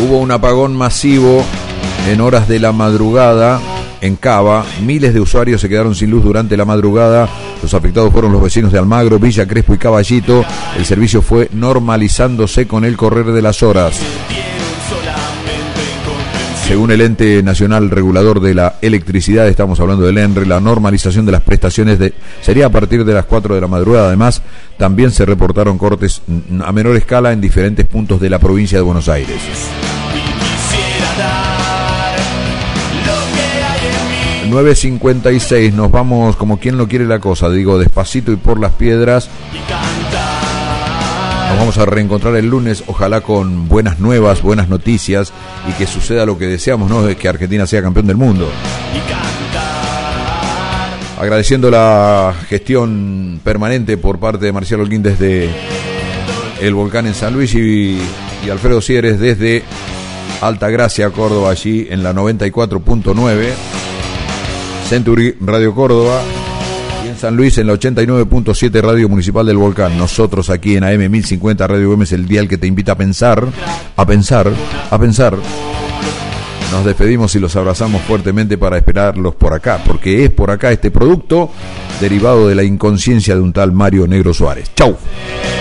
Hubo un apagón masivo en horas de la madrugada en Cava. Miles de usuarios se quedaron sin luz durante la madrugada. Los afectados fueron los vecinos de Almagro, Villa Crespo y Caballito. El servicio fue normalizándose con el correr de las horas. Según el Ente Nacional Regulador de la Electricidad, estamos hablando del ENRE, la normalización de las prestaciones sería a partir de las 4 de la madrugada. Además, también se reportaron cortes a menor escala en diferentes puntos de la provincia de Buenos Aires. 9:56, nos vamos como quien no quiere la cosa, digo despacito y por las piedras. Nos vamos a reencontrar el lunes, ojalá con buenas nuevas, buenas noticias y que suceda lo que deseamos, ¿no? De que Argentina sea campeón del mundo. Agradeciendo la gestión permanente por parte de Marcial Holguín desde el Volcán en San Luis y Alfredo Sieres desde Altagracia, Córdoba, allí en la 94.9, Century Radio Córdoba. San Luis en la 89.7 Radio Municipal del Volcán. Nosotros aquí en AM 1050 Radio Gómez, el dial que te invita a pensar. Nos despedimos y los abrazamos fuertemente para esperarlos por acá, porque es por acá este producto derivado de la inconsciencia de un tal Mario Negro Suárez. ¡Chau!